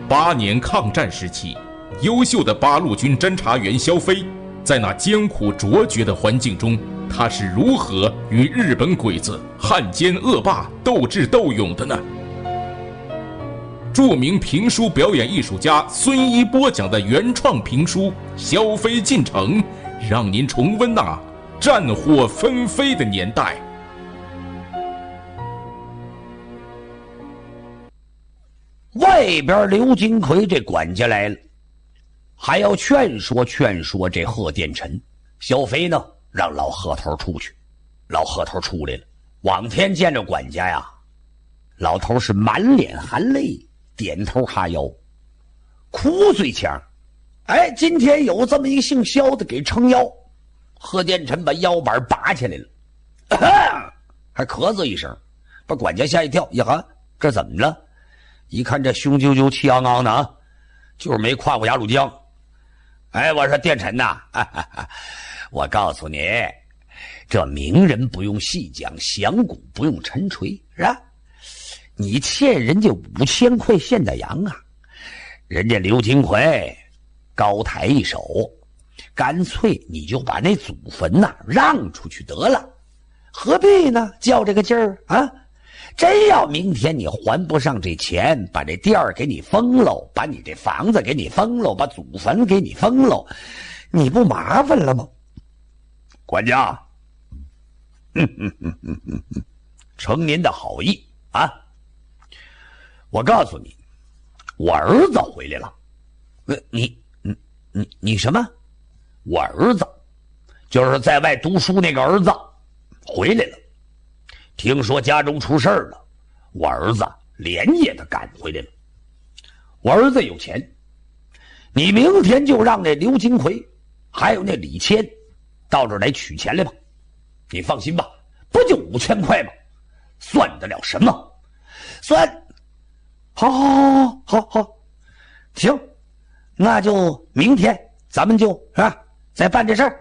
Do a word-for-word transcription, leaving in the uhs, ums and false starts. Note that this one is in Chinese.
八年抗战时期，优秀的八路军侦察员萧飞，在那艰苦卓绝的环境中，他是如何与日本鬼子、汉奸恶霸斗智斗勇的呢？著名评书表演艺术家孙一播讲的原创评书《萧飞进城》，让您重温那战火纷飞的年代。 外边刘金奎这管家来了，还要劝说劝说这贺殿臣。萧飞呢，让老贺头出去。老贺头出来了，往天见着管家呀，老头是满脸含泪，点头哈腰，哭最强。哎，今天有这么一个姓萧的给撑腰，贺殿臣把腰板拔起来了，啊、还咳嗽一声，把管家吓一跳。呀哈，这怎么了？一看这胸啾啾气昂昂的啊，就是没跨过鸭绿江。哎，我说殿臣呐、啊，哈哈，我告诉你，这名人不用细讲，响鼓不用沉锤，是吧？你欠人家五千块现大洋啊，人家刘金奎高抬一手，干脆你就把那祖坟呐、啊、让出去得了，何必呢？较这个劲儿啊！真要明天你还不上这钱，把这店儿给你封喽，把你这房子给你封喽，把祖坟给你封喽，你不麻烦了吗？管家，哼哼哼哼哼哼，承您的好意啊！我告诉你，我儿子回来了。你你你你什么？我儿子，就是在外读书那个儿子，回来了。听说家中出事了，我儿子连夜的赶回来了。我儿子有钱，你明天就让那刘金奎还有那李谦到这儿来取钱来吧。你放心吧，不就五千块吗？算得了什么？算，好好好好好，行，那就明天咱们就是吧，再办这事儿。